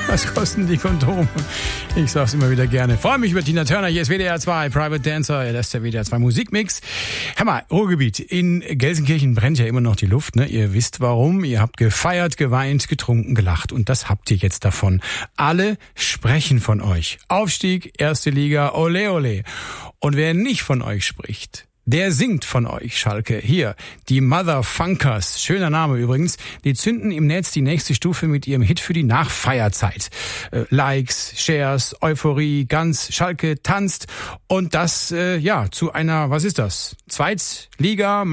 Was kosten die Kondome? Ich sag's immer wieder gerne. Freue mich über Tina Turner. Hier ist WDR 2, Private Dancer. Das ist der WDR 2 Musikmix. Hör mal, Ruhrgebiet. In Gelsenkirchen brennt ja immer noch die Luft, ne? Ihr wisst warum. Ihr habt gefeiert, geweint, getrunken, gelacht. Und das habt ihr jetzt davon. Alle sprechen von euch. Aufstieg, erste Liga, ole ole. Und wer nicht von euch spricht, der singt von euch, Schalke. Hier, die Motherfunkers, schöner Name übrigens, die zünden im Netz die nächste Stufe mit ihrem Hit für die Nachfeierzeit. Likes, Shares, Euphorie, ganz Schalke tanzt und das, zu einer, was ist das? Zweitliga